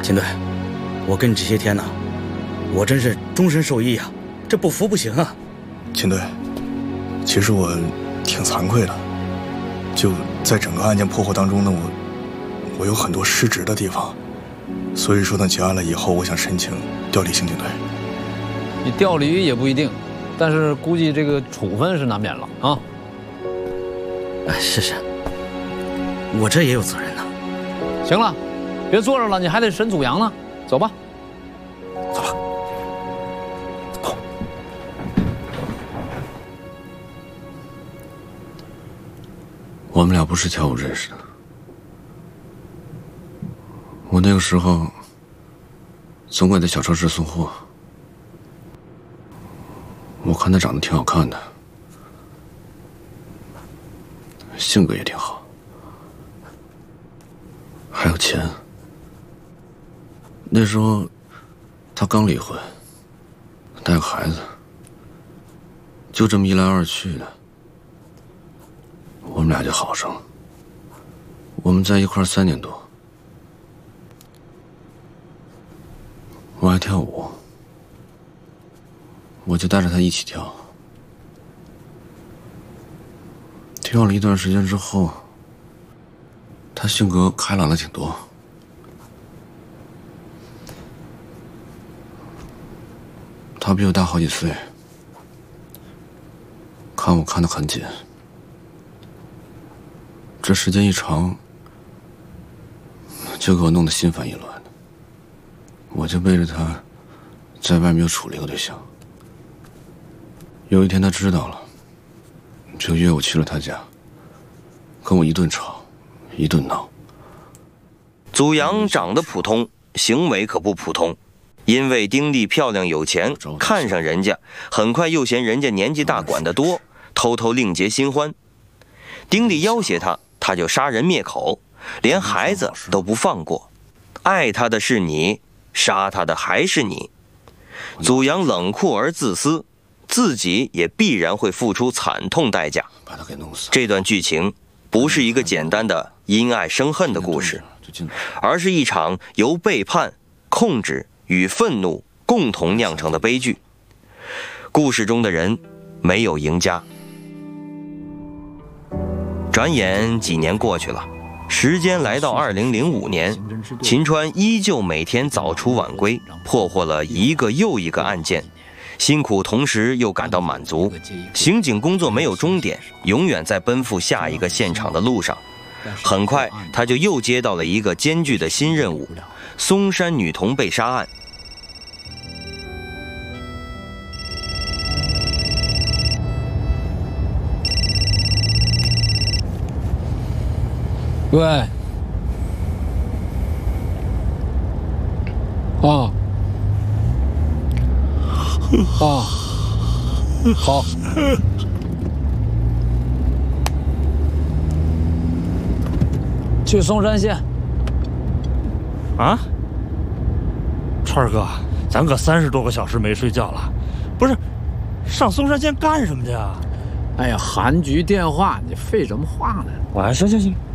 秦队，我跟你这些天呢，我真是终身受益啊，这不服不行啊。 秦队，其实我挺惭愧的，就在整个案件破获当中呢，我有很多失职的地方，所以说呢，结案了以后，我想申请调离刑警队。 你调离也不一定，但是估计这个处分是难免了啊。 哎，是，我这也有责任呢。 行了，别坐着了，你还得审祖阳呢，走吧。 走吧。走。 我们俩不是跳舞认识的，我那个时候总给他小超市送货，我看他长得挺好看的，性格也挺好，还有钱。那时候他刚离婚，带个孩子，就这么一来二去的，我们俩就好上了。我们在一块儿3年多，我爱跳舞，我就带着他一起跳。跳了一段时间之后，他性格开朗了挺多。他比我大好几岁，看我看得很紧。这时间一长，就给我弄得心烦意乱的。我就背着他，在外面又处了一个对象。有一天他知道了，就约我去了他家，跟我一顿吵，一顿闹。 祖阳长得普通，行为可不普通。因为丁丽漂亮有钱，看上人家，很快又嫌人家年纪大管得多，偷偷另结新欢。丁丽要挟他，他就杀人灭口，连孩子都不放过。爱他的是你，杀他的还是你。祖阳冷酷而自私，自己也必然会付出惨痛代价。 把他给弄死。 这段剧情不是一个简单的因爱生恨的故事，而是一场由背叛、控制与愤怒共同酿成的悲剧。故事中的人没有赢家。转眼几年过去了，时间来到2005年，秦川依旧每天早出晚归，破获了一个又一个案件，辛苦同时又感到满足。刑警工作没有终点，永远在奔赴下一个现场的路上。很快他就又接到了一个艰巨的新任务，松山女童被杀案。 喂，好，去松山县。 啊，川儿哥，咱可30多个小时没睡觉了，不是，上松山县干什么去啊？ 哎呀，韩局电话，你废什么话呢？ 行，